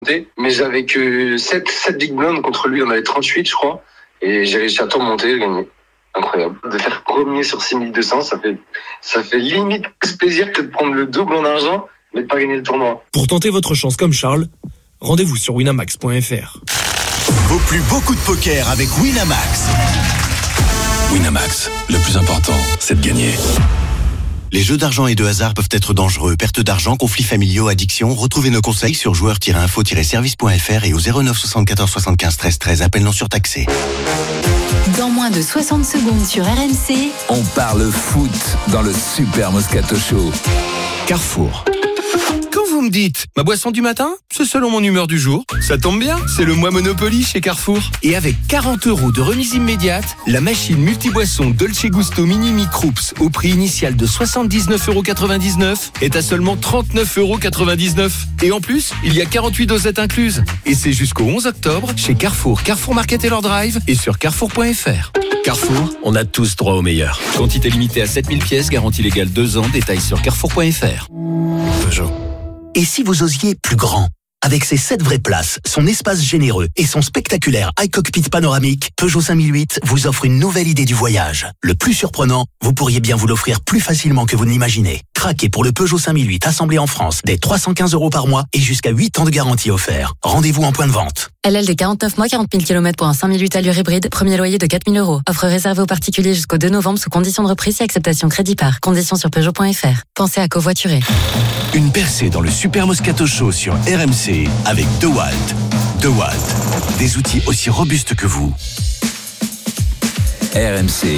Mais j'avais que 7 big blinds contre lui, on avait 38 je crois, et j'ai réussi à tout remonter et gagner. Incroyable. De faire premier sur 6200, ça fait limite plus plaisir que de prendre le double en argent, mais de pas gagner le tournoi. Pour tenter votre chance comme Charles, rendez-vous sur winamax.fr. Vaut plus beaucoup de poker avec Winamax. Winamax, le plus important, c'est de gagner. Les jeux d'argent et de hasard peuvent être dangereux. Perte d'argent, conflits familiaux, addiction. Retrouvez nos conseils sur joueurs-info-service.fr et au 09 74 75 13 13. Appel non surtaxé. Dans moins de 60 secondes sur RMC, on parle foot dans le Super Moscato Show. Carrefour. Quand vous me dites ma boisson du matin, c'est selon mon humeur du jour. Ça tombe bien, c'est le mois Monopoly chez Carrefour. Et avec 40 € de remise immédiate, la machine multiboisson Dolce Gusto Mini Microups au prix initial de 79,99 € est à seulement 39,99 €. Et en plus, il y a 48 dosettes incluses. Et c'est jusqu'au 11 octobre chez Carrefour, Carrefour Market et leur drive et sur carrefour.fr. Carrefour, on a tous droit au meilleur. Quantité limitée à 7000 pièces, garantie légale 2 ans, détails sur carrefour.fr. Peugeot. Et si vous osiez plus grand ? Avec ses 7 vraies places, son espace généreux et son spectaculaire iCockpit panoramique, Peugeot 5008 vous offre une nouvelle idée du voyage. Le plus surprenant, vous pourriez bien vous l'offrir plus facilement que vous ne l'imaginez. Craquez pour le Peugeot 5008 assemblé en France dès 315 € par mois et jusqu'à 8 ans de garantie offert. Rendez-vous en point de vente. LLD 49 mois, 40 000 km pour un 5008 allure hybride, premier loyer de 4 000 €. Offre réservée aux particuliers jusqu'au 2 novembre sous conditions de reprise et acceptation crédit par. Conditions sur Peugeot.fr. Pensez à covoiturer. Une percée dans le Super Moscato Show sur RMC avec DeWalt. DeWalt, des outils aussi robustes que vous. RMC,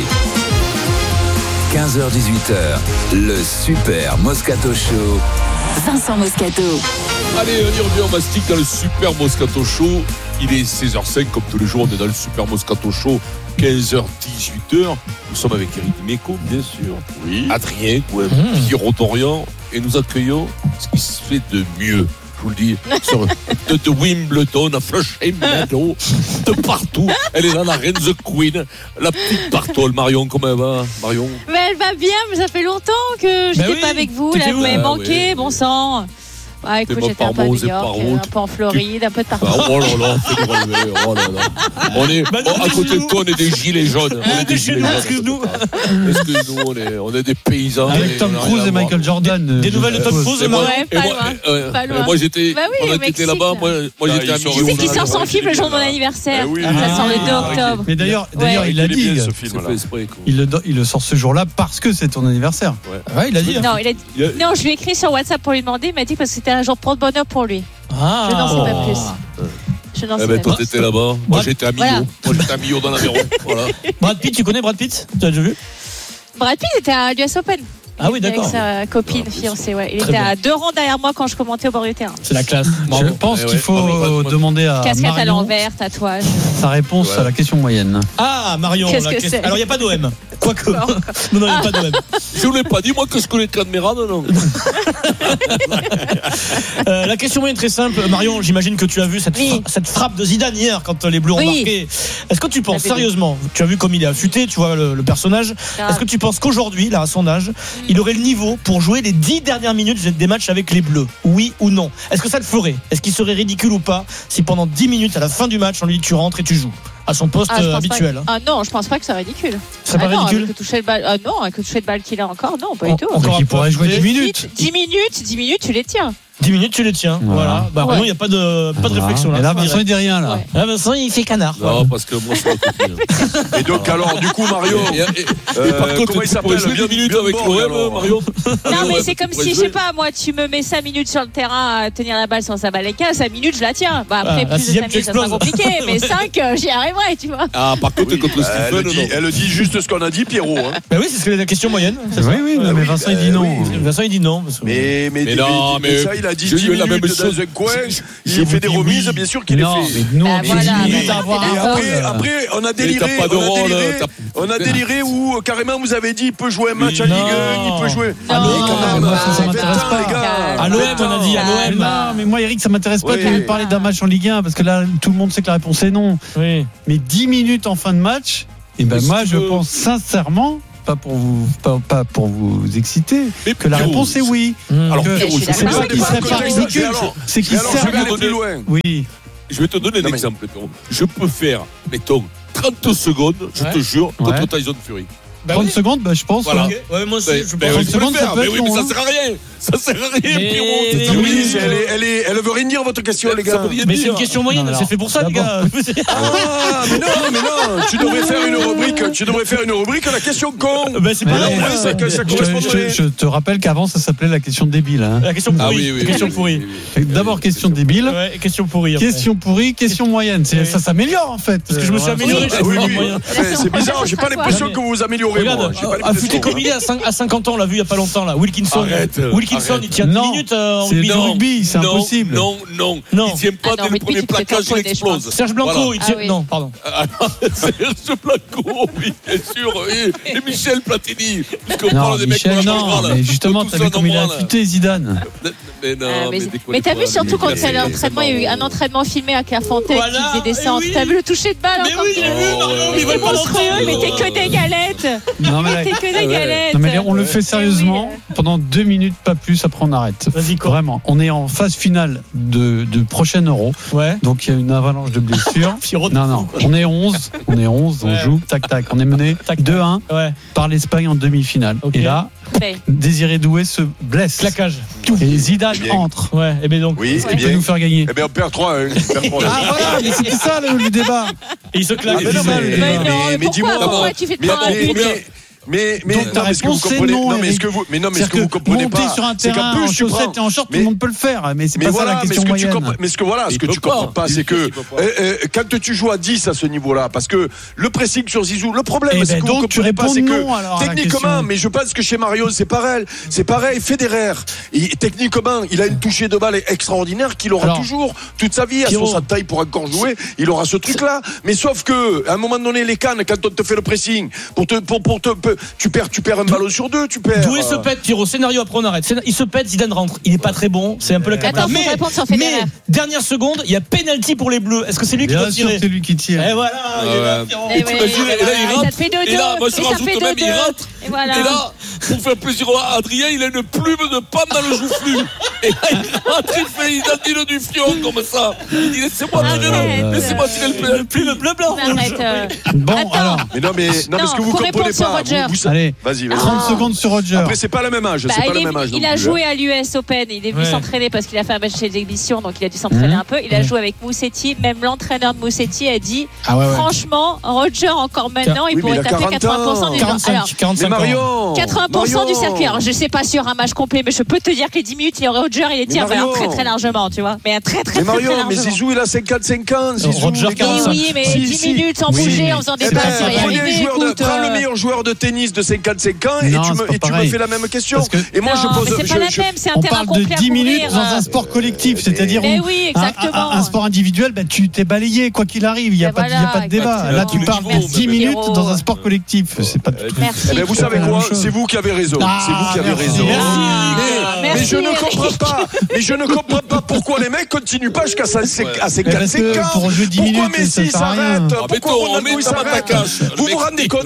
15h-18h, le Super Moscato Show. Vincent Moscato. Allez, on y revient, on mastique dans le Super Moscato Show. Il est 16h05, comme tous les jours, on est dans le Super Moscato Show. 15h-18h. Nous sommes avec Eric Dimeco, bien sûr. Oui. Adrien, Pierrot Dorian. Et nous accueillons ce qui se fait de mieux. Je vous le dis, de Wimbledon à Flushing Meadows, de partout. Elle est là, la reine The Queen, la petite Bartol. Marion, comment elle va, Marion? Mais elle va bien, mais ça fait longtemps que je n'étais pas avec vous. Là, vous m'avez manqué, bon sang. Ouais, écoute, j'étais un peu à New York, un peu en Floride, un peu de partout. Oh là là, c'est relevé, oh là là. On est, à côté de toi, on est des gilets jaunes. On est des gilets jaunes. Excuse-nous, on est des paysans. Avec Tom Cruise et Michael Jordan. Des nouvelles de Tom Cruise, ouais, pas loin. Moi, j'étais, on était là-bas, moi, j'étais à Millau. Tu sais qu'il sort son film le jour de mon anniversaire. Ça sort le 2 octobre. Mais d'ailleurs, il a dit, il le sort ce jour-là parce que c'est ton anniversaire. Ouais, il a dit. Non, je lui ai écrit sur WhatsApp pour lui demander, il m'a dit parce que c'était un jour de bonheur pour lui. Je n'en sais pas plus. Toi t'étais là-bas, moi j'étais à Millau. Moi j'étais à Millau dans l'Aveyron. Voilà. Brad Pitt, tu connais Brad Pitt? Tu as déjà vu? Brad Pitt était à l'US Open. Ah oui, d'accord. Avec sa copine, fiancée, ouais. Il était à 2 rangs derrière moi quand je commentais au bord du terrain. C'est la classe. Je pense qu'il faut demander à casquette Marion à l'envers, tatouage. Sa réponse à la question moyenne. Ah, Marion. Qu'est-ce que c'est? Alors, il n'y a pas d'OM. Quoique. Non, il n'y a pas d'OM. Je ne l'ai pas dit, moi, que je connais Cadmerade, non. La question moyenne très simple. Marion, j'imagine que tu as vu cette frappe de Zidane hier quand les Bleus ont marqué. Est-ce que tu penses, sérieusement, tu as vu comme il est affûté, tu vois le personnage, est-ce que tu penses qu'aujourd'hui, là, à son âge, il aurait le niveau pour jouer les 10 dernières minutes des matchs avec les Bleus? Oui ou non? Est-ce que ça le ferait? Est-ce qu'il serait ridicule ou pas si pendant 10 minutes à la fin du match on lui dit tu rentres et tu joues à son poste habituel? Non, je pense pas que c'est ridicule. C'est pas ridicule? Avec le toucher de balle, avec le toucher de balle qu'il a encore, non, pas du tout. Encore il pourrait jouer 10 minutes. 10 minutes, tu les tiens. 10 minutes, tu les tiens. Voilà. Il n'y a pas de réflexion là. Et là, Vincent, il dit rien là. Là, Vincent, il fait canard. Non, parce que moi, c'est la copine. Et donc, alors, du coup, Mario. Par contre, comment il s'appelle? Jouer 10 minutes avec l'OM, Mario. Non, mais c'est comme si, je sais pas, moi, tu me mets 5 minutes sur le terrain à tenir la balle sans sa balle et 5 minutes, je la tiens. Après, plus de 5 minutes, ça sera compliqué. Mais 5, j'y arriverai, tu vois. Ah, par contre, contre Stephen, elle dit juste ce qu'on a dit, Pierrot. Bah oui, c'est la question moyenne. Oui, mais Vincent, il dit non. Vincent, il dit non. Mais non, mais ça, il a dit 10 minutes dans un coin. Il fait des remises, bien sûr qu'il les fait. Non, après, on a déliré. On a déliré où carrément vous avez dit il peut jouer un match à Ligue 1, il peut jouer. Ça m'intéresse pas. À l'OM, on a dit à l'OM. Non, mais moi, Eric, ça m'intéresse pas de lui parler d'un match en Ligue 1 parce que là, tout le monde sait que la réponse est non. Mais 10 minutes en fin de match, et ben moi, je pense sincèrement pas pour vous exciter, mais que la réponse est oui. Alors, c'est pas qu'il serait pas ridicule, c'est qu'il sert plus loin. Oui. Je vais te donner un exemple. Je peux faire, mettons, 30 secondes, je te jure, contre Tyson Fury. 30 secondes, je pense. Voilà. Ouais, moi aussi, je pense. 30 secondes, ça peut être long. Mais ça sert à rien. Ça sert à rien, Pierrot. Oui, elle veut rien dire, votre question, les gars. Mais c'est une question moyenne, c'est fait pour ça, les gars. Ah, mais non. Tu devrais faire une rubrique, la question con. C'est pas vrai. Je te rappelle qu'avant, ça s'appelait la question débile. La question pourrie. Question pourrie. D'abord, question débile. Ouais, question pourrie. Question pourrie, question moyenne. Ça s'améliore, en fait. Parce que je me suis amélioré. C'est bizarre, j'ai pas l'impression que vous vous améliorez. Regarde, affûté comme il est à 50 ans, on l'a vu il y a pas longtemps là. Wilkinson, il tient 10 minutes en rugby. C'est le rugby, c'est impossible. Non. Il tient pas dès le premier plaquage, il explose. Serge Blanco, il tient. Non, pardon. Serge Blanco, oui, bien sûr. Et Michel Platini. Non, Michel, non. Mais justement, t'as vu comme il a affûté Zidane. Mais t'as vu surtout quand il y a l'entraînement, il y a eu un entraînement filmé à Clairefontaine qui faisait des centres. T'as vu le toucher de balle encore? Mais oui, j'ai vu. C'était monstrueux, mais t'es que des galettes. Non mais on le fait sérieusement pendant 2 minutes, pas plus, après on arrête. Vas-y, quoi. Vraiment, on est en phase finale de prochain Euro. Ouais. Donc il y a une avalanche de blessures. Non, on est 11, on joue, tac, on est mené 2-1 par l'Espagne en demi-finale. Okay. Et là, Désiré Doué se blesse. Claquage. Et Zidane entre. Ouais, et bien donc. Oui, il peut nous faire gagner. Eh bien, on perd 3-1. Ah voilà, mais c'était ça le débat. Et il se claque. Mais dis-moi, pourquoi tu fais pas un but? Mais donc ta réponse c'est non. Non, mais ce que vous comprenez pas, monter sur un terrain en chaussettes et en short, tout le monde peut le faire, mais c'est pas ça la question moyenne. Mais ce que tu comprends pas, c'est que quand tu joues à 10 à ce niveau-là, parce que le pressing sur Zizou, le problème, c'est que vous comprenez pas, c'est que techniquement, mais je pense que chez Mario, c'est pareil. Federer, techniquement, il a une touchée de balle extraordinaire qu'il aura toujours toute sa vie. À son taille pour encore jouer, il aura ce truc-là. Mais sauf que à un moment donné, les cannes, quand on te fait le pressing, tu perds un ballon sur 2, tu perds. Doué se pète, Pierrot. Scénario, après on arrête. Il se pète, Zidane rentre. Il est pas très bon, c'est un peu le cas. Mais dernière seconde, il y a penalty pour les Bleus. Est-ce que c'est lui qui doit tirer? C'est lui qui tire. Et voilà. Et t'imagines, et là il rate. Et là, moi je rajoute même, il rate. Et là, pour faire plaisir à Adrien, il a une plume de pomme dans le joufflu. Et là, il rentre, il a dit le du fion comme ça. Il dit laissez-moi tirer le penalty. Le bleu blanc. Bon, alors. Mais non, mais ce que vous comprenez pas. Allez, vas-y. 30 secondes sur Roger. Après, c'est pas le même âge. Il a joué à l'US Open. Il est venu s'entraîner parce qu'il a fait un match chez l'exhibition, donc il a dû s'entraîner un peu. Il a joué avec Moussetti. Même l'entraîneur de Moussetti a dit franchement, Roger, encore maintenant, il pourrait taper 80% du temps. 80% du circuit. Alors, je sais pas sur un match complet, mais je peux te dire que les 10 minutes, Roger, il les tire très très largement, tu vois. Mais très largement. Mais Zizou, il a 55 ans. Roger, oui, mais 10 minutes sans bouger, en faisant des passes, il y arriver. Prends le meilleur joueur de tennis de 55 ans et tu me fais la même question. Et moi, je pose. C'est pas la même, c'est un terrain complet. On parle de 10 minutes dans un sport collectif, c'est-à-dire un sport individuel, tu t'es balayé quoi qu'il arrive, il n'y a pas de débat. Là, tu parles de 10 minutes dans un sport collectif. C'est pas tout. Vous savez quoi? C'est vous qui avez raison. C'est vous qui avez raison. Mais je ne comprends pas pourquoi les mecs continuent pas jusqu'à 55 ans. Pour jouer 10 minutes, pourquoi Messi s'arrête? Pourquoi Ronaldo s'arrête? Vous vous rendez compte?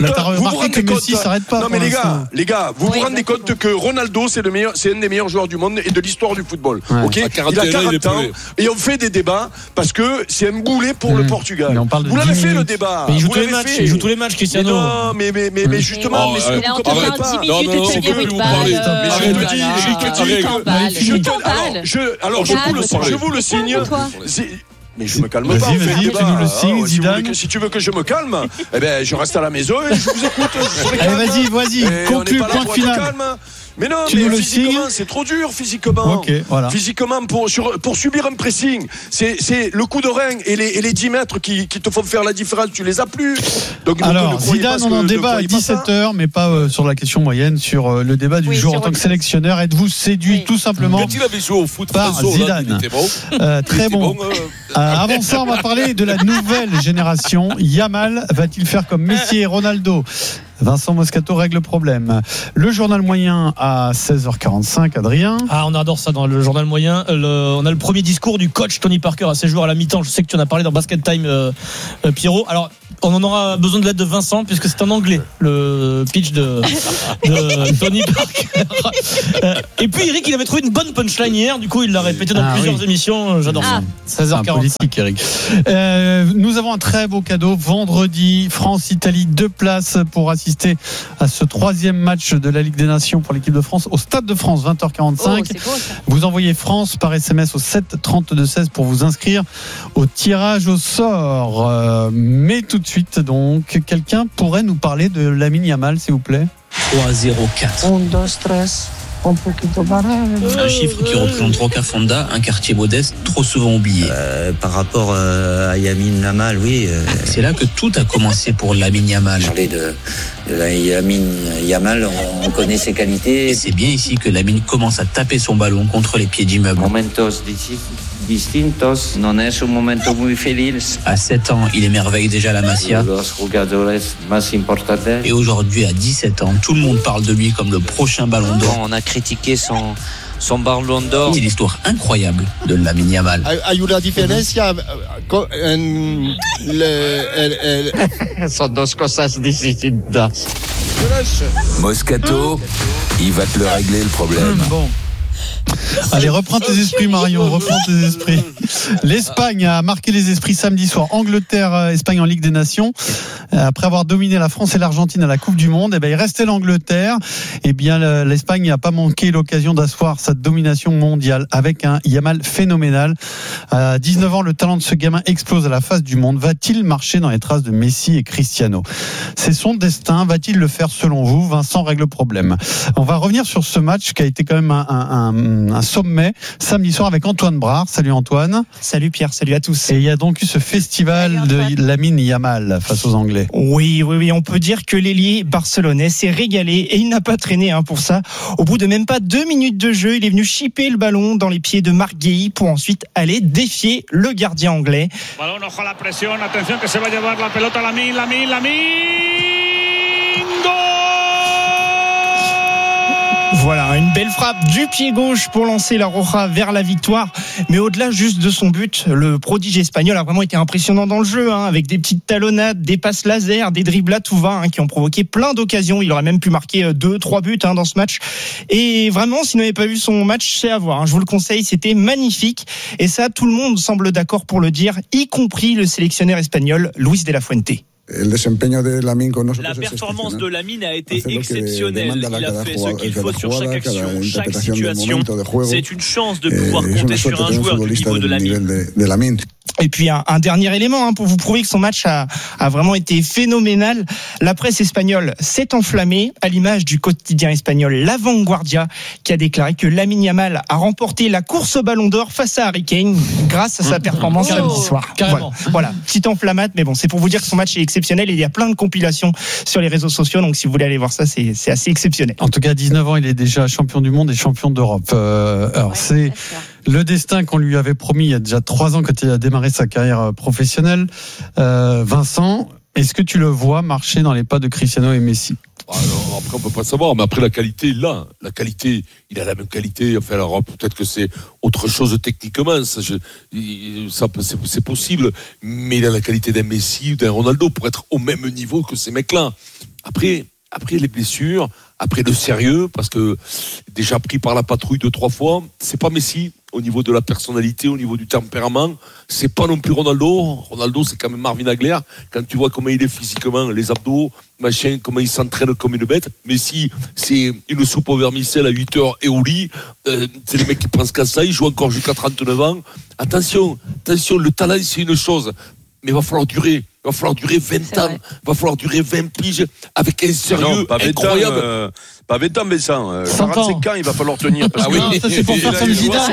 Non mais les gars, vous vous rendez compte que Ronaldo c'est un des meilleurs joueurs du monde et de l'histoire du football. Ok, il a 40 ans et on fait des débats parce que c'est un boulet pour le Portugal. Vous l'avez fait le débat. Il joue tous les matchs, Cristiano. Non, mais justement, mais il a entendu 10 minutes de tenir une balle. Alors je vous le signe. Mais je me calme pas. Vas-y, tu nous le signes, Zidane. Si tu veux que je me calme, je reste à la maison et je vous écoute. Allez, vas-y, conclue, point final. Mais non, mais physiquement, c'est trop dur, physiquement. Okay, voilà. Physiquement, pour subir un pressing, c'est le coup de rein et les 10 mètres qui te font faire la différence, tu les as plus. Donc, alors, Zidane, on en débat à 17h, mais pas sur la question moyenne, sur le débat du jour en tant que sélectionneur. Êtes-vous séduit tout simplement quand il avait joué au foot par Zidane? Très bon. Avant ça, on va parler de la nouvelle génération. Yamal va-t-il faire comme Messi et Ronaldo? Vincent Moscato règle le problème. Le journal moyen à 16h45, Adrien. On adore ça dans le journal moyen. On a le premier discours du coach Tony Parker à ses joueurs à la mi-temps. Je sais que tu en as parlé dans Basket Time, Pierrot. Alors, On en aura besoin de l'aide de Vincent puisque c'est en anglais le pitch de Tony Parker. Et puis Eric, il avait trouvé une bonne punchline hier, du coup il l'a répété dans plusieurs émissions. J'adore ça. 16h40. Politique, Eric. Nous avons un très beau cadeau vendredi, France-Italie, 2 places pour assister à ce 3e match de la Ligue des Nations pour l'équipe de France au Stade de France, 20h45. Vous envoyez France par SMS au 7 32 16 pour vous inscrire au tirage au sort. Mais tout de suite, donc, quelqu'un pourrait nous parler de Lamine Yamal, s'il vous plaît? 3-0-4. 1, 2, 3. Un chiffre qui représente Rocafonda, un quartier modeste, trop souvent oublié. Par rapport à Lamine Yamal, oui. C'est là que tout a commencé pour Lamine Yamal. Parler de Lamine Yamal, on connaît ses qualités. Et c'est bien ici que Lamine commence à taper son ballon contre les pieds d'immeubles. Momentos distintos, non es un momento muy feliz. À 7 ans, il émerveille déjà la Masia. Et aujourd'hui, à 17 ans, tout le monde parle de lui comme le prochain ballon d'or. On a critiqué son ballon d'or. C'est l'histoire incroyable de Lamine Yamal. Hay una diferencia. Son dos cosas distintas. Moscato, il va te le régler le problème. Bon. Allez, reprends tes esprits, Marion, reprends tes esprits. L'Espagne a marqué les esprits samedi soir. Angleterre-Espagne en Ligue des Nations. Après avoir dominé la France et l'Argentine à la Coupe du Monde, il restait l'Angleterre. L'Espagne n'a pas manqué l'occasion d'asseoir sa domination mondiale avec un Yamal phénoménal. À 19 ans, le talent de ce gamin explose à la face du monde. Va-t-il marcher dans les traces de Messi et Cristiano? C'est son destin. Va-t-il le faire selon vous? Vincent règle le problème. On va revenir sur ce match qui a été quand même un sommet samedi soir avec Antoine Brard. Salut Antoine. Salut Pierre, salut à tous. Et il y a donc eu ce festival de Lamine Yamal face aux Anglais. Oui, on peut dire que l'ailier barcelonais s'est régalé et il n'a pas traîné pour ça. Au bout de même pas 2 minutes de jeu, il est venu chipper le ballon dans les pieds de Marc Guéhi pour ensuite aller défier le gardien anglais. Ballon ojo a la presión, attention que se va a llevar la pelota Lamine. Voilà, une belle frappe du pied gauche pour lancer la Roja vers la victoire. Mais au-delà juste de son but, le prodige espagnol a vraiment été impressionnant dans le jeu, avec des petites talonnades, des passes laser, des dribbles à tout va, qui ont provoqué plein d'occasions. Il aurait même pu marquer 2-3 buts dans ce match. Et vraiment, si vous n'avez pas vu son match, c'est à voir. Je vous le conseille, c'était magnifique. Et ça, tout le monde semble d'accord pour le dire, y compris le sélectionneur espagnol Luis de la Fuente. La performance de Lamine a été exceptionnelle. Il a fait ce qu'il faut sur chaque action, chaque situation. C'est une chance de pouvoir compter sur un joueur du niveau de Lamine. Et puis un dernier élément pour vous prouver que son match a vraiment été phénoménal. La presse espagnole s'est enflammée à l'image du quotidien espagnol La Vanguardia qui a déclaré que Lamine Yamal a remporté la course au Ballon d'Or face à Harry Kane grâce à sa performance samedi soir. Voilà, petite enflammade, mais bon, c'est pour vous dire que son match est exceptionnel et il y a plein de compilations sur les réseaux sociaux, donc si vous voulez aller voir ça, c'est assez exceptionnel. En tout cas, à 19 ans, il est déjà champion du monde et champion d'Europe. C'est le destin qu'on lui avait promis il y a déjà 3 ans quand il a démarré sa carrière professionnelle. Vincent, est-ce que tu le vois marcher dans les pas de Cristiano et Messi? Alors, après, on peut pas savoir, mais après, la qualité, il l'a. La qualité, il a la même qualité. Enfin, alors, peut-être que c'est autre chose techniquement. C'est possible. Mais il a la qualité d'un Messi ou d'un Ronaldo pour être au même niveau que ces mecs-là. Après les blessures, après le sérieux, parce que déjà pris par la patrouille 2-3 fois, c'est pas Messi au niveau de la personnalité, au niveau du tempérament, c'est pas non plus Ronaldo. Ronaldo, c'est quand même Marvin Hagler. Quand tu vois comment il est physiquement, les abdos, machin, comment il s'entraîne comme une bête. Messi, c'est une soupe au vermicelle à 8h et au lit. C'est les mecs qui pensent qu'à ça, ils jouent encore jusqu'à 39 ans. Attention, le talent, c'est une chose. Mais il va falloir durer 20 ans, il va falloir durer 20 piges avec un sérieux incroyable. Pas 20 ans, mais ça. 45 ans, il va falloir tenir. Parce que c'est pour faire comme Zidane.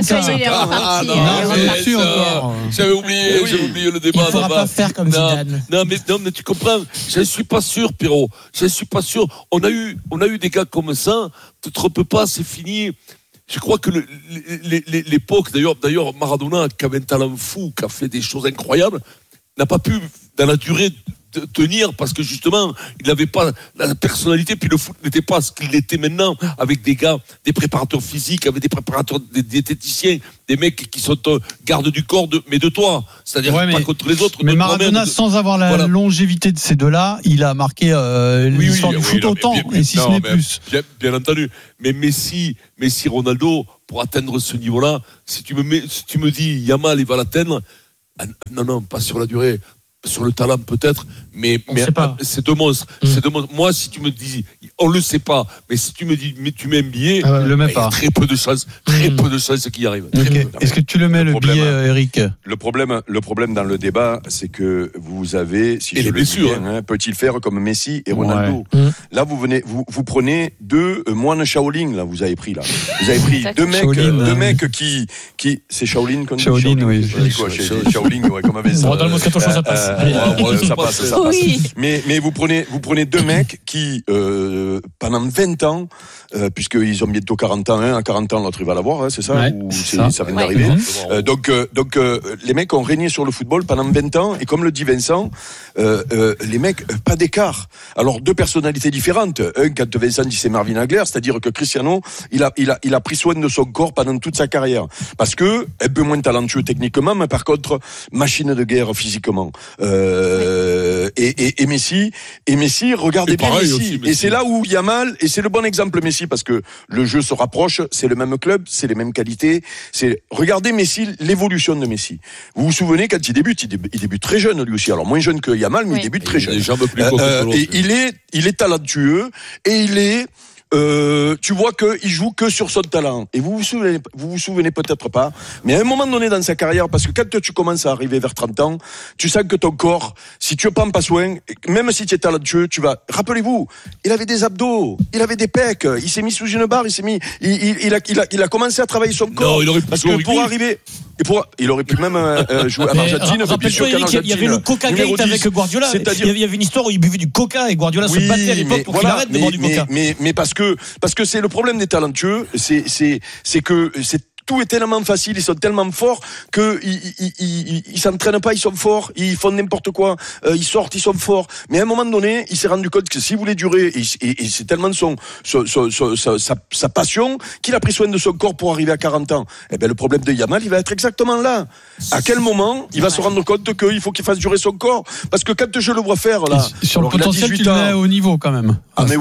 J'avais oublié le débat. Il ne faudra pas faire comme Zidane. Non, mais tu comprends. Je ne suis pas sûr, Pierrot. Je ne suis pas sûr. On a eu des gars comme ça. Tu ne te trompes pas, c'est fini. Je crois que l'époque, d'ailleurs, Maradona, qui avait un talent fou, qui a fait des choses incroyables, n'a pas pu, dans la durée tenir parce que justement il n'avait pas la personnalité, puis le foot n'était pas ce qu'il était maintenant avec des gars, des préparateurs physiques, avec des préparateurs, des diététiciens, des mecs qui sont garde du corps mais de toi, c'est-à-dire pas contre les autres. Mais Maradona, sans avoir la longévité de ces deux-là, il a marqué l'histoire du foot autant, et si ce n'est plus. Bien entendu. Mais Messi, Ronaldo, pour atteindre ce niveau-là, si tu me dis Yamal, il va l'atteindre, non, pas sur la durée. Sur le talent peut-être, mais c'est deux monstres. Moi, si tu me dis, on le sait pas, mais si tu me dis, mais tu mets un billet, il y a très peu de chances qu'il y arrive. Est-ce que tu le mets le billet, Eric? Le problème dans le débat, c'est que vous avez, si je le dis bien, peut-il faire comme Messi et Ronaldo. Là, vous prenez deux moines Shaolin. Là, vous avez pris deux mecs qui c'est Shaolin qu'on dit. Shaolin, oui. Shaolin, ouais, comme avait ça. Dans le Moscato Show, ça passe. Ça passe. Oui. Mais vous prenez deux mecs qui pendant 20 ans, puisqu'ils ont bientôt 40 ans, à 40 ans l'autre il va l'avoir, c'est ça, ou ça vient d'arriver. Donc les mecs ont régné sur le football pendant 20 ans, et comme le dit Vincent, les mecs, pas d'écart. Alors deux personnalités différentes. Quand Vincent dit c'est Marvin Hagler, c'est-à-dire que Cristiano, il a pris soin de son corps pendant toute sa carrière, parce que un peu moins talentueux techniquement, mais par contre machine de guerre physiquement. Et Messi, regardez bien Messi. Aussi, et c'est là où Yamal, et c'est le bon exemple Messi, parce que le jeu se rapproche, c'est le même club, c'est les mêmes qualités. Regardez Messi, l'évolution de Messi. Vous vous souvenez quand il débute très jeune lui aussi. Alors moins jeune que Yamal, mais il débute très jeune. Et il est talentueux, et il est tu vois qu'il joue que sur son talent. Et vous vous souvenez peut-être pas, mais à un moment donné dans sa carrière, parce que quand tu commences à arriver vers 30 ans, tu sens que ton corps, si tu ne prends pas soin, même si tu es talentueux, rappelez-vous, il avait des abdos, il avait des pecs, il s'est mis sous une barre, il a commencé à travailler son corps. Non, il aurait pu jouer pour arriver. Il aurait pu même jouer à l'Argentine. Rappelle-toi, Eric, il y avait le Coca Gate avec Guardiola. Il y avait une histoire où il buvait du Coca et Guardiola se battait à l'époque pour qu'il arrête de boire du Coca. Mais parce que c'est le problème des talentueux, c'est que tout est tellement facile, ils sont tellement forts que ils s'entraînent pas, ils sont forts, ils font n'importe quoi, ils sortent, ils sont forts. Mais à un moment donné, il s'est rendu compte que s'il voulait durer, et c'est tellement sa passion qu'il a pris soin de son corps pour arriver à 40 ans. Eh ben le problème de Yamal, il va être exactement là. À quel moment il va se rendre compte qu'il faut qu'il fasse durer son corps? Parce que quand je le vois faire là, sur le potentiel, tu le mets au niveau quand même. Mais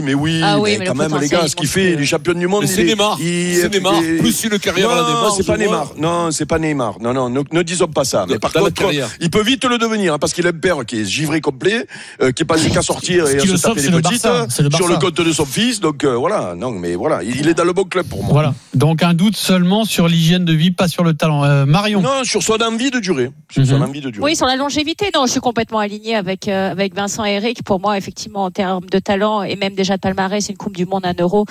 quand même les gars, ce qu'il fait, les champions du monde, c'est Neymar. Plus une carrière. Non, c'est pas Neymar. Non, c'est pas Neymar. Non, ne disons pas ça. Mais par contre, il peut vite le devenir, parce qu'il a un père qui est givré complet, qui est pas qu'à sortir et à se taper les petites sur le compte de son fils. Donc voilà. Non, mais voilà, il est dans le bon club pour moi. Voilà. Donc un doute seulement sur l'hygiène de vie, pas sur le talent. Marion. Non, sur son envie de durer. Oui, sur la longévité. Non, je suis complètement aligné avec Vincent et Eric. Pour moi, effectivement, en termes de talent et même déjà de palmarès, c'est une Coupe du Monde, un Euro,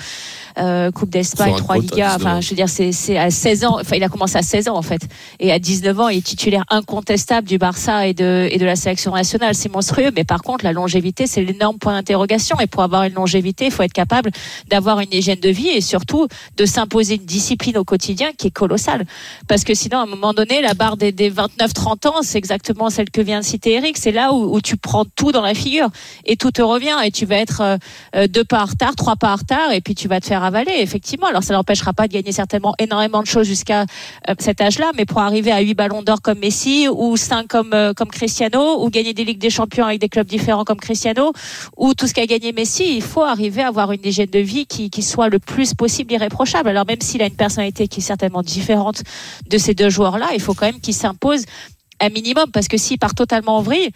Coupe d'Espagne, 3 Ligas. Enfin, je veux dire, c'est à 16 ans. Enfin, il a commencé à 16 ans en fait, et à 19 ans, il est titulaire incontestable du Barça et de la sélection nationale. C'est monstrueux. Mais par contre, la longévité, c'est l'énorme point d'interrogation. Et pour avoir une longévité, il faut être capable d'avoir une hygiène de vie et surtout de s'imposer une discipline au quotidien qui est colossale. Parce que sinon, à un moment donné, la barre des 29-30 ans, c'est exactement celle que vient de citer Eric. C'est là où tu prends tout dans la figure et tout te revient, et tu vas être 2 pas en retard, 3 pas en retard, et puis tu vas te faire avaler, effectivement. Alors ça n'empêchera pas de gagner certainement énormément de choses jusqu'à cet âge-là, mais pour arriver à 8 ballons d'or comme Messi, ou 5 comme Cristiano, ou gagner des Ligues des Champions avec des clubs différents comme Cristiano, ou tout ce qu'a gagné Messi, il faut arriver à avoir une hygiène de vie qui soit le plus possible irréprochable. Alors même s'il a une personnalité qui est certainement différente de ces deux joueurs-là, il faut quand même qu'il s'impose un minimum, parce que s'il part totalement en vrille,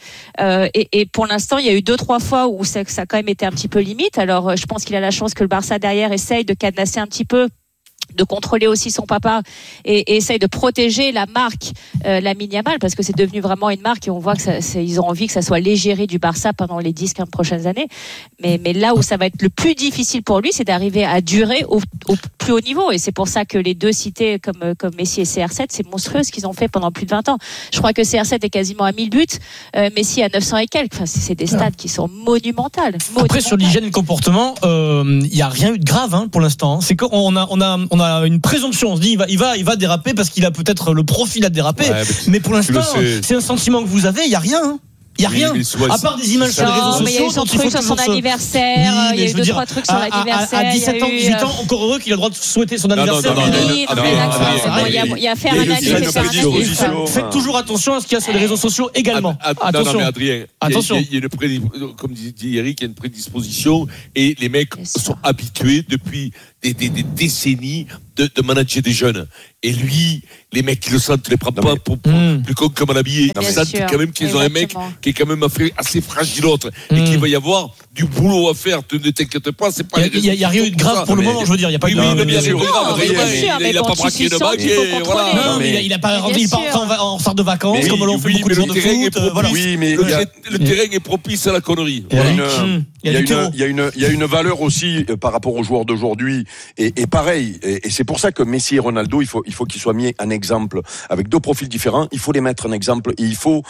et pour l'instant il y a eu 2-3 fois où ça a quand même été un petit peu limite. Alors je pense qu'il a la chance que le Barça derrière essaye de cadenasser un petit peu, de contrôler aussi son papa, et essaye de protéger la marque Lamine Yamal, parce que c'est devenu vraiment une marque, et on voit que ils ont envie que ça soit l'égérie du Barça pendant les 10-15 prochaines années. Mais là où ça va être le plus difficile pour lui, c'est d'arriver à durer au plus haut niveau, et c'est pour ça que les deux cités comme Messi et CR7, c'est monstrueux ce qu'ils ont fait pendant plus de 20 ans. Je crois que CR7 est quasiment à 1000 buts, Messi à 900 et quelques. Enfin, c'est des stats qui sont monumentales. Après, sur l'hygiène et le comportement, il n'y a rien eu de grave pour l'instant. C'est qu'on a une présomption, on se dit il va déraper parce qu'il a peut-être le profil à déraper, mais pour l'instant c'est un sentiment que vous avez, il n'y a rien. Il n'y a rien, à part des images sur les réseaux sociaux. Il y a eu son truc sur son anniversaire, il y a eu 2-3 trucs sur l'anniversaire. À 17 ans, 18 ans, encore heureux qu'il a le droit de souhaiter son anniversaire. Il y a faire un anniversaire. Faites toujours attention à ce qu'il y a sur les réseaux sociaux également. Attention. Non, mais Adrien, attention. Il y a comme dit Eric, il y a une prédisposition et les mecs sont habitués depuis des décennies de manager des jeunes. Et lui, les mecs qui le sentent, les prennent pas pour plus con comme un habillé. Ils sentent quand même qu'ils ont un mec qui est quand même assez fragile autre et qu'il va y avoir du boulot à faire. Ne t'inquiète pas, c'est pas. Il y a rien eu de grave pour le moment, je veux dire. Il y a pas eu de. Il a pas braqué une banque et voilà. Non, mais il part en retard de vacances comme l'ont fait beaucoup de joueurs de foot. Oui, mais le terrain est propice à la connerie. Il y a une valeur aussi par rapport aux joueurs d'aujourd'hui et pareil et c'est pour ça que Messi et Ronaldo il faut qu'ils soient mis en exemple avec deux profils différents, il faut les mettre en exemple et il faut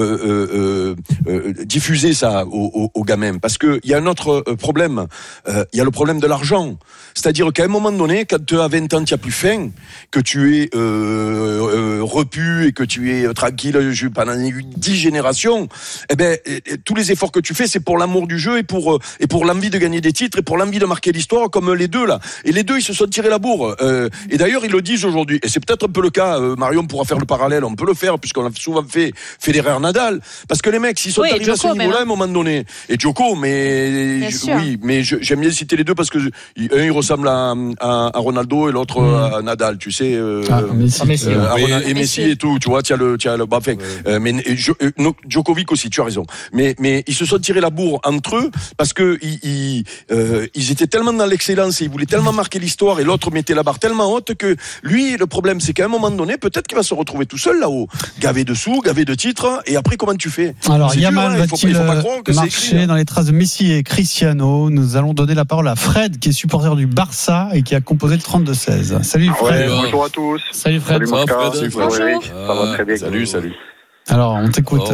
diffuser ça aux gamins parce que il y a un autre problème, il y a le problème de l'argent, c'est-à-dire qu'à un moment donné quand tu as 20 ans tu as plus faim, que tu es repu et que tu es tranquille pendant 10 générations, tous les efforts que tu fais c'est pour l'amour du jeu et pour l'envie de gagner des titres et pour l'envie de marquer l'histoire comme les deux là. Et les deux ils se sont tirés la bourre. Et d'ailleurs ils le disent aujourd'hui. Et c'est peut-être un peu le cas. Marion pourra faire le parallèle. On peut le faire puisqu'on a souvent fait Federer-Nadal. Parce que les mecs s'ils sont arrivés à ce niveau-là à un moment donné. Et Djoko, mais j'aime bien citer les deux parce que un il ressemble à Ronaldo et l'autre à Nadal. Tu sais. Messi. Et Messi et tout. Tu vois. Mais Djokovic aussi. Tu as raison. Mais ils se sont tirés la bourre entre eux parce que ils étaient tellement dans l'excellence et ils voulaient tellement marquer l'histoire et l'autre mettait la barre tellement haute que lui, le problème c'est qu'à un moment donné, peut-être qu'il va se retrouver tout seul là-haut, gavé de sous, gavé de titres, et après comment tu fais? Alors Yamal va-t-il marcher dans les traces de Messi et Cristiano? Nous allons donner la parole à Fred qui est supporter du Barça et qui a composé le 32-16. Salut Fred. Bonjour à tous. Salut Fred. Salut Fred. Ça va très bien. Salut. Alors on t'écoute.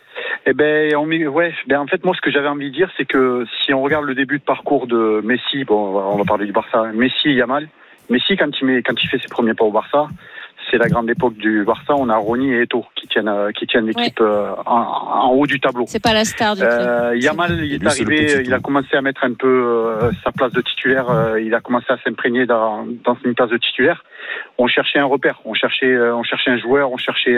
En fait, moi, ce que j'avais envie de dire, c'est que si on regarde le début de parcours de Messi, on va parler du Barça, Messi et Yamal. Messi, quand il fait ses premiers pas au Barça, c'est la grande époque du Barça. On a Rony et Eto'o qui tiennent l'équipe en haut du tableau. C'est pas la star du club. Yamal, il est arrivé, il a commencé à mettre un peu sa place de titulaire. Il a commencé à s'imprégner dans une place de titulaire. On cherchait un repère, on cherchait un joueur, on cherchait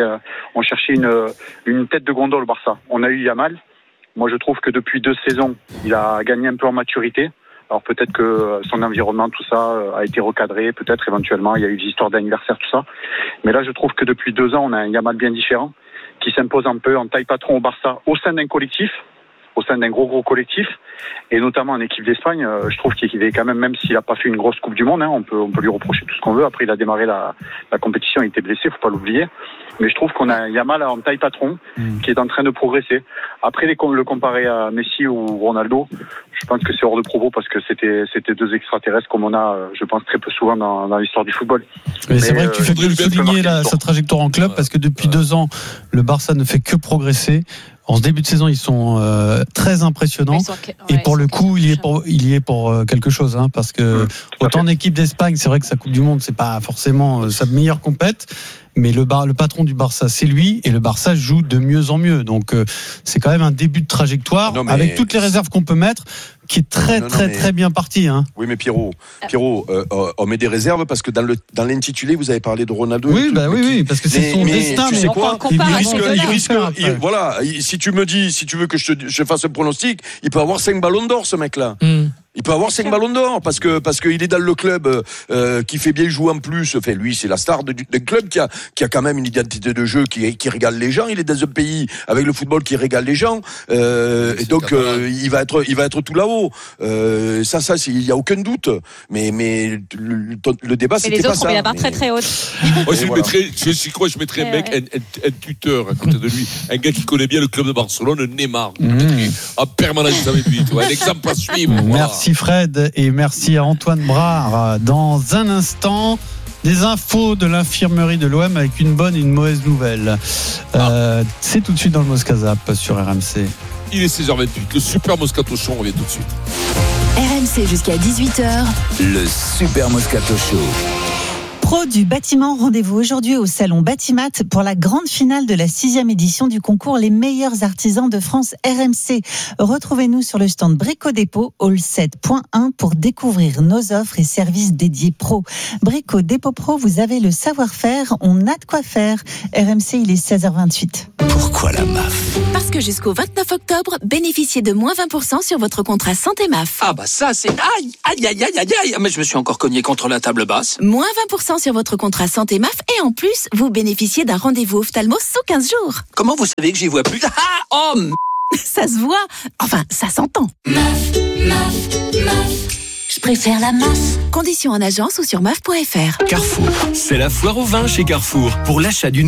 une tête de gondole au Barça. On a eu Yamal. Moi, je trouve que depuis 2 saisons, il a gagné un peu en maturité. Alors peut-être que son environnement, tout ça, a été recadré, peut-être éventuellement, il y a eu des histoires d'anniversaire, tout ça. Mais là, je trouve que depuis 2 ans, on a un Yamal bien différent, qui s'impose un peu en taille patron au Barça, au sein d'un collectif, au sein d'un gros collectif, et notamment en équipe d'Espagne. Je trouve qu'il est quand même s'il n'a pas fait une grosse Coupe du Monde, on peut lui reprocher tout ce qu'on veut. Après, il a démarré la compétition, il était blessé, faut pas l'oublier. Mais je trouve qu'on a un Yamal en taille patron qui est en train de progresser. Après, le comparer à Messi ou Ronaldo, je pense que c'est hors de propos parce que c'était 2 extraterrestres comme on a, je pense, très peu souvent dans l'histoire du football. Mais c'est vrai que tu fais bien souligner sa trajectoire en club parce que depuis 2 ans, le Barça ne fait que progresser. En ce début de saison, ils sont très impressionnants. Et pour le coup, il y est pour quelque chose, parce que autant d'équipes d'Espagne, c'est vrai que sa Coupe du Monde, c'est pas forcément sa meilleure compète. Mais le patron du Barça, c'est lui, et le Barça joue de mieux en mieux. Donc c'est quand même un début de trajectoire avec toutes les réserves qu'on peut mettre, qui est très bien parti. Oui, mais Pierrot, on met des réserves parce que dans l'intitulé, vous avez parlé de Ronaldo. Oui, parce que c'est son destin. Tu sais quoi ? Il risque. Voilà, si tu veux que je fasse un pronostic, il peut avoir 5 ballons d'or, ce mec-là. Il peut avoir 5 ballons d'or parce qu'il est dans le club qui fait bien jouer en plus. Enfin, lui, c'est la star d'un club qui a quand même une identité de jeu qui régale les gens. Il est dans un pays avec le football qui régale les gens. Et donc il va être tout là-haut. Ça, il y a aucun doute. Mais le débat, c'était pas ça. Mais les autres, on met la barre très haute. Moi, je mettrais un mec, un tuteur à côté de lui, un gars qui connaît bien le club de Barcelone, Neymar, en permanence avec lui. Un exemple à suivre. Merci Fred et merci à Antoine Brard. Dans un instant, des infos de l'infirmerie de l'OM avec une bonne et une mauvaise nouvelle. C'est tout de suite dans le Mosca Zap sur RMC. Il est 16h28, le Super Moscato Show, on revient tout de suite. RMC jusqu'à 18h. Le Super Moscato Show. Pros du bâtiment, rendez-vous aujourd'hui au salon Batimat pour la grande finale de la 6e édition du concours Les meilleurs artisans de France RMC. Retrouvez-nous sur le stand Brico Dépôt, Hall 7.1 pour découvrir nos offres et services dédiés pro. Brico Dépôt Pro, vous avez le savoir-faire, on a de quoi faire. RMC, il est 16h28. Pourquoi la MAF ? Parce que jusqu'au 29 octobre, bénéficiez de moins 20% sur votre contrat santé MAF. Ah bah ça c'est aïe. Mais je me suis encore cogné contre la table basse. Moins 20% sur votre contrat santé MAF et en plus, vous bénéficiez d'un rendez-vous ophtalmo sous 15 jours. Comment vous savez que j'y vois plus ? Ça se voit. Enfin, ça s'entend. MAF. Je préfère la MAF. Conditions en agence ou sur MAF.fr. Carrefour, c'est la foire au vin chez Carrefour. Pour l'achat d'une